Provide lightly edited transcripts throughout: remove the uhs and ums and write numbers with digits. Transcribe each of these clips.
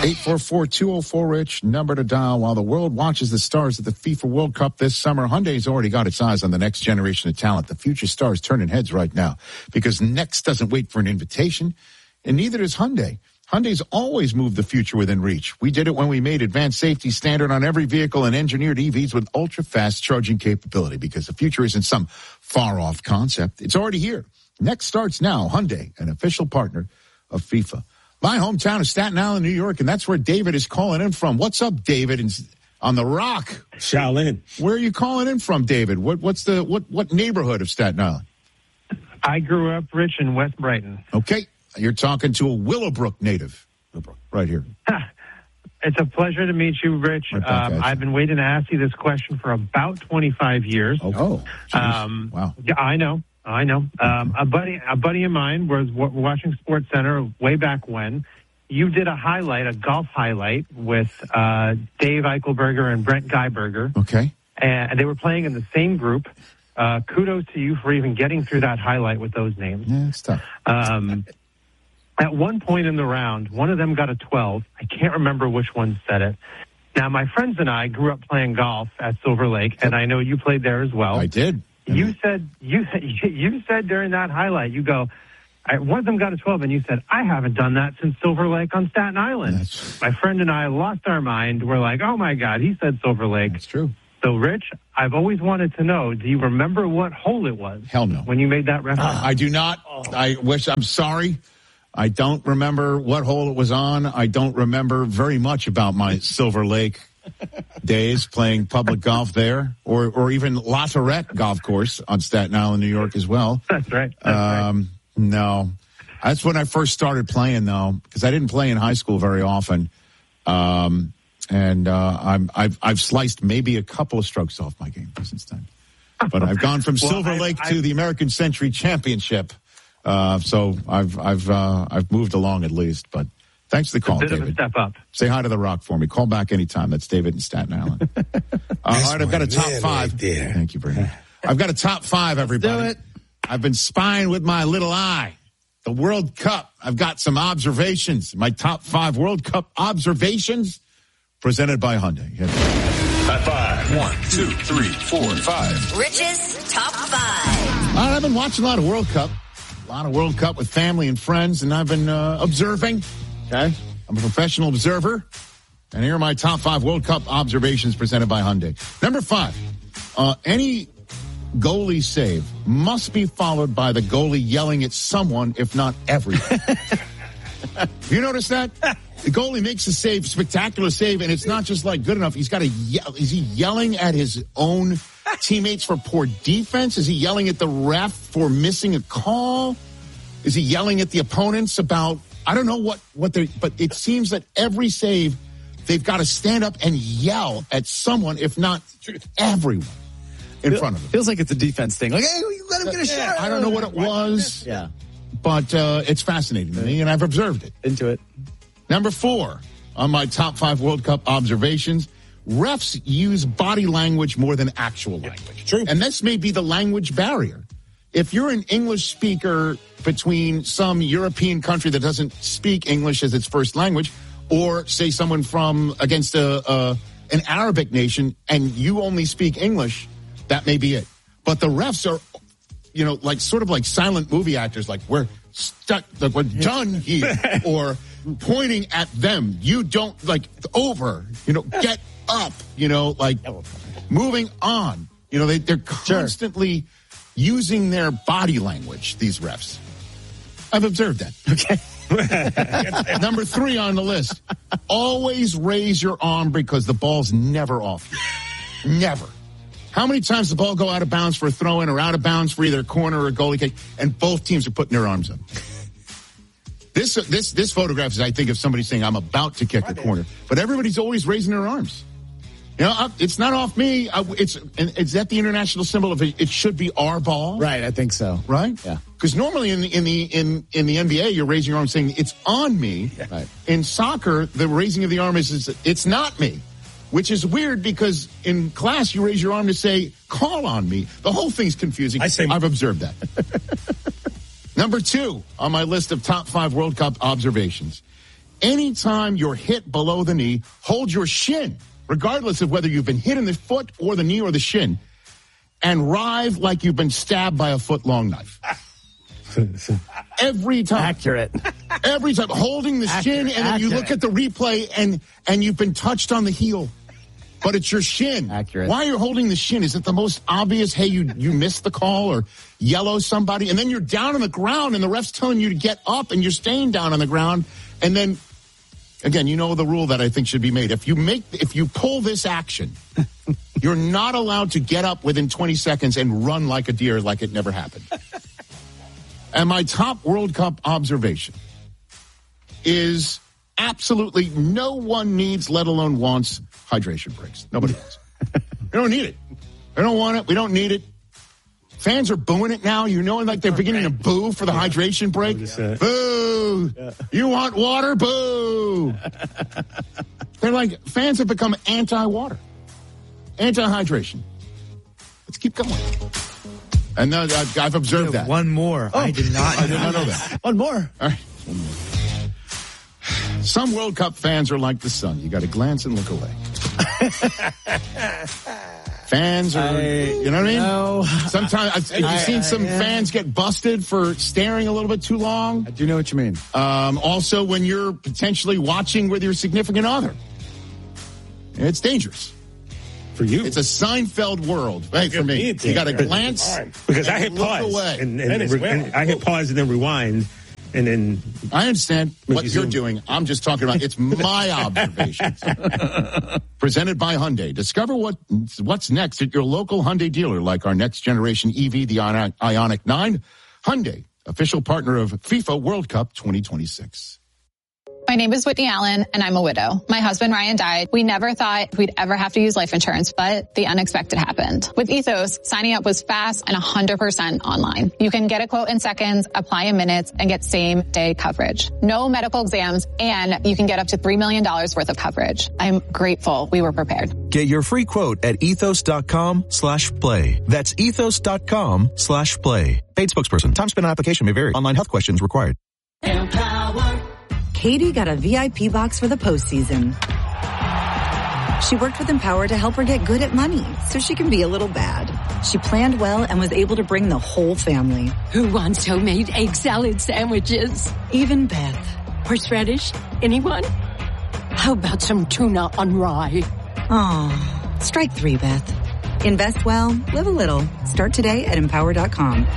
844-204-RICH, number to dial while the world watches the stars at the FIFA World Cup this summer. Hyundai's already got its eyes on the next generation of talent. The future stars turning heads right now because Next doesn't wait for an invitation, and neither does Hyundai. Hyundai's always moved the future within reach. We did it when we made advanced safety standard on every vehicle and engineered EVs with ultra-fast charging capability because the future isn't some far-off concept. It's already here. Next starts now. Hyundai, an official partner of FIFA. My hometown is Staten Island, New York, and that's where David is calling in from. What's up, David? On the Rock. Shaolin. Where are you calling in from, David? What neighborhood of Staten Island? I grew up, Rich, in West Brighton. Okay. You're talking to a Willowbrook native. Willowbrook, right here. It's a pleasure to meet you, Rich. I've been waiting to ask you this question for about 25 years. Oh, wow. Yeah, I know. A buddy of mine was watching Sports Center way back when. You did a golf highlight with Dave Eichelberger and Brent Geiberger. Okay. And they were playing in the same group. Kudos to you for even getting through that highlight with those names. Yeah, it's tough. At one point in the round, one of them got a 12. I can't remember which one said it. Now, my friends and I grew up playing golf at Silver Lake, and I know you played there as well. I did. You said during that highlight, you go, one of them got a 12, and you said, I haven't done that since Silver Lake on Staten Island. My friend and I lost our mind. We're like, oh, my God, he said Silver Lake. That's true. So, Rich, I've always wanted to know, do you remember what hole it was? Hell no. When you made that reference? I do not. I'm sorry. I don't remember what hole it was on. I don't remember very much about my Silver Lake days playing public golf there, or even La Tourette Golf Course on Staten Island, New York as well. That's right. No. That's when I first started playing, though, because I didn't play in high school very often. I've sliced maybe a couple of strokes off my game since then. But I've gone from Silver Lake to the American Century Championship. So I've moved along at least, but thanks for the call, David. Of a step up. Say hi to the Rock for me. Call back anytime. That's David in Staten Island. All right, I've got a top five. Right there. Thank you, Brandon. I've got a top five, everybody. Do it. I've been spying with my little eye. The World Cup. I've got some observations. My top five World Cup observations presented by Hyundai. High five. 1, 2, 3, 4, 5. Rich's top five. All right, I've been watching a lot of World Cup. A lot of World Cup with family and friends, and I've been observing. Okay? I'm a professional observer. And here are my top five World Cup observations presented by Hyundai. Number 5, any goalie save must be followed by the goalie yelling at someone, if not everyone. You notice that? The goalie makes a save, spectacular save, and it's not just like good enough. He's got to yell. Is he yelling at his own teammates for poor defense? Is he yelling at the ref for missing a call? Is he yelling at the opponents about, I don't know what they're, but it seems that every save, they've got to stand up and yell at someone, if not everyone in front of them. Feels like it's a defense thing. Like, hey, you let him get a shot. I don't know what it was. Yeah. But it's fascinating to me, and I've observed it. Into it. Number 4 on my top 5 World Cup observations, refs use body language more than actual language. True. And this may be the language barrier. If you're an English speaker between some European country that doesn't speak English as its first language, or say someone from against an Arabic nation, and you only speak English, that may be it. But the refs are, like sort of like silent movie actors, like we're stuck, like we're done here, or pointing at them. You don't get up, like moving on. They're constantly using their body language, these refs. I've observed that. Okay. Number 3 on the list. Always raise your arm because the ball's never off you. Never. How many times does the ball go out of bounds for a throw-in or out of bounds for either a corner or a goalie kick, and both teams are putting their arms up? This photograph is, I think, of somebody saying, I'm about to kick the corner. But everybody's always raising their arms. It's not off me. Is that the international symbol of it should be our ball? Right, I think so. Right? Yeah. Because normally in the NBA, you're raising your arm saying, it's on me. Yeah. Right. In soccer, the raising of the arm is it's not me. Which is weird because in class you raise your arm to say, call on me. The whole thing's confusing. I've observed that. Number 2 on my list of top 5 World Cup observations. anytime you're hit below the knee, hold your shin, regardless of whether you've been hit in the foot or the knee or the shin, and writhe like you've been stabbed by a foot-long knife. Every time. Accurate. Every time. Holding the shin, and then you look at the replay, and you've been touched on the heel. But it's your shin. Accurate. Why are you holding the shin? Is it the most obvious, hey, you missed the call or yellow somebody? And then you're down on the ground, and the ref's telling you to get up, and you're staying down on the ground. And then, again, you know the rule that I think should be made. If you pull this action, you're not allowed to get up within 20 seconds and run like a deer like it never happened. And my top World Cup observation is absolutely no one needs, let alone wants, hydration breaks. Nobody does. They don't need it. They don't want it. We don't need it. Fans are booing it now. You know, like they're beginning to boo for the hydration break. Boo! Yeah. You want water? Boo! They're like, fans have become anti-water, anti-hydration. Let's keep going. And I've observed that. One more. Oh, I did not know that. One more. All right. One more. Some World Cup fans are like the sun. You got to glance and look away. Fans are, you know what I mean? No. Sometimes, have you seen some fans get busted for staring a little bit too long? I do know what you mean. Also, when you're potentially watching with your significant other. It's dangerous. For you. It's a Seinfeld world, right, for me. You got to glance because I hit pause. Away. And I hit pause and then rewind. And then I understand what you're doing. I'm just talking about it's my observations. Presented by Hyundai. Discover what's next at your local Hyundai dealer, like our next generation EV, the Ioniq 9. Hyundai, official partner of FIFA World Cup 2026. My name is Whitney Allen, and I'm a widow. My husband, Ryan, died. We never thought we'd ever have to use life insurance, but the unexpected happened. With Ethos, signing up was fast and 100% online. You can get a quote in seconds, apply in minutes, and get same-day coverage. No medical exams, and you can get up to $3 million worth of coverage. I'm grateful we were prepared. Get your free quote at ethos.com/play. That's ethos.com/play. Paid spokesperson. Time spent on application may vary. Online health questions required. Empower. Katie got a VIP box for the postseason. She worked with Empower to help her get good at money so she can be a little bad. She planned well and was able to bring the whole family. Who wants homemade egg salad sandwiches? Even Beth. Horseradish? Anyone? How about some tuna on rye? Aw, strike 3, Beth. Invest well, live a little. Start today at Empower.com.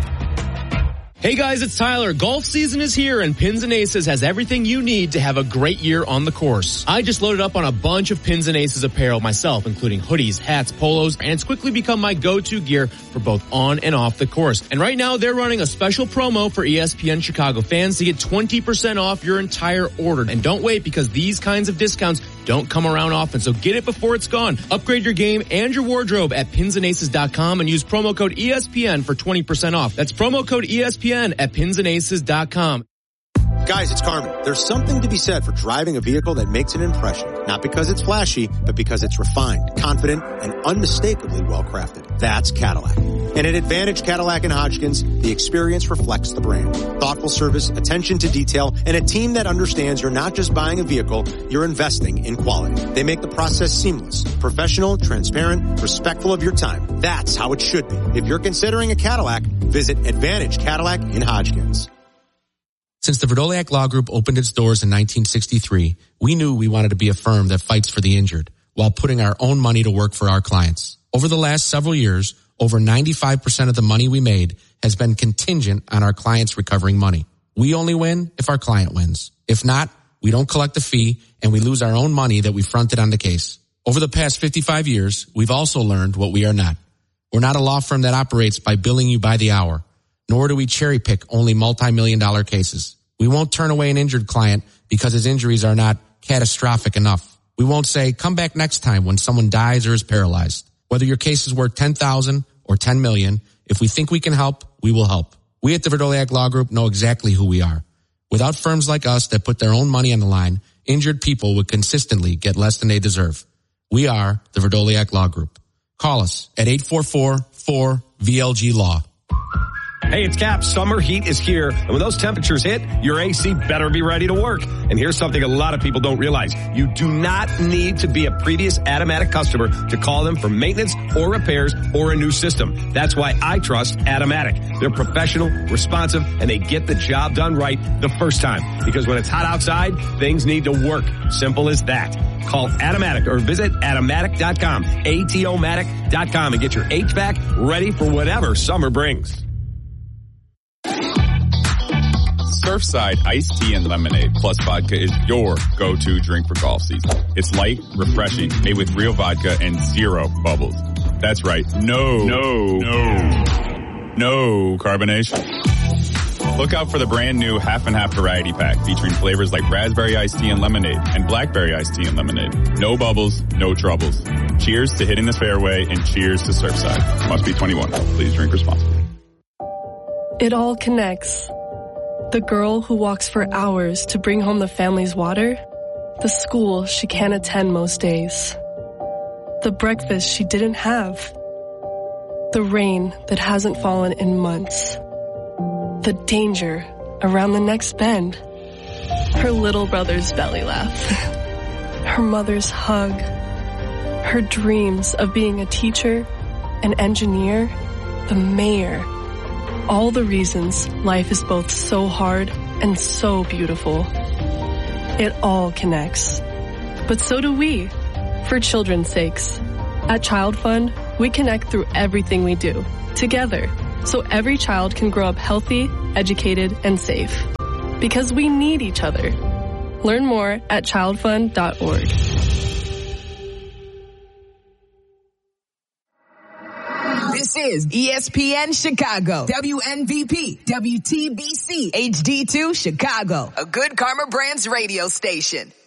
Hey guys, it's Tyler. Golf season is here and Pins and Aces has everything you need to have a great year on the course. I just loaded up on a bunch of Pins and Aces apparel myself, including hoodies, hats, polos, and it's quickly become my go-to gear for both on and off the course. And right now they're running a special promo for ESPN Chicago fans to get 20% off your entire order. And don't wait, because these kinds of discounts don't come around often, so get it before it's gone. Upgrade your game and your wardrobe at pinsandaces.com and use promo code ESPN for 20% off. That's promo code ESPN at pinsandaces.com. Guys, it's Carmen. There's something to be said for driving a vehicle that makes an impression. Not because it's flashy, but because it's refined, confident, and unmistakably well-crafted. That's Cadillac. And at Advantage Cadillac and Hodgkins, the experience reflects the brand. Thoughtful service, attention to detail, and a team that understands you're not just buying a vehicle, you're investing in quality. They make the process seamless, professional, transparent, respectful of your time. That's how it should be. If you're considering a Cadillac, visit Advantage Cadillac in Hodgkins. Since the Verdoliak Law Group opened its doors in 1963, we knew we wanted to be a firm that fights for the injured while putting our own money to work for our clients. Over the last several years, over 95% of the money we made has been contingent on our clients recovering money. We only win if our client wins. If not, we don't collect a fee and we lose our own money that we fronted on the case. Over the past 55 years, we've also learned what we are not. We're not a law firm that operates by billing you by the hour, nor do we cherry pick only multi-million-dollar cases. We won't turn away an injured client because his injuries are not catastrophic enough. We won't say, come back next time when someone dies or is paralyzed. Whether your case is worth $10,000 or $10 million, if we think we can help, we will help. We at the Verdoliak Law Group know exactly who we are. Without firms like us that put their own money on the line, injured people would consistently get less than they deserve. We are the Verdoliak Law Group. Call us at 844-4VLG-LAW. Hey, it's Cap. Summer heat is here, and when those temperatures hit, your AC better be ready to work. And here's something a lot of people don't realize. You do not need to be a previous Atomatic customer to call them for maintenance or repairs or a new system. That's why I trust Atomatic. They're professional, responsive, and they get the job done right the first time. Because when it's hot outside, things need to work. Simple as that. Call Atomatic or visit Atomatic.com, ATOmatic.com, and get your HVAC ready for whatever summer brings. Surfside iced tea and lemonade plus vodka is your go-to drink for golf season. It's light, refreshing, made with real vodka and zero bubbles. That's right. No carbonation. Look out for the brand new half and half variety pack featuring flavors like raspberry iced tea and lemonade and blackberry iced tea and lemonade. No bubbles, no troubles. Cheers to hitting this fairway and cheers to Surfside. Must be 21. Please drink responsibly. It all connects. The girl who walks for hours to bring home the family's water, the school she can't attend most days, the breakfast she didn't have, the rain that hasn't fallen in months, the danger around the next bend, her little brother's belly laugh, her mother's hug, her dreams of being a teacher, an engineer, the mayor. All the reasons life is both so hard and so beautiful. It all connects. But so do we, for children's sakes. At Child Fund, we connect through everything we do, together, so every child can grow up healthy, educated, and safe. Because we need each other. Learn more at childfund.org. This is ESPN Chicago, WNVP, WTBC, HD2 Chicago, a Good Karma Brands radio station.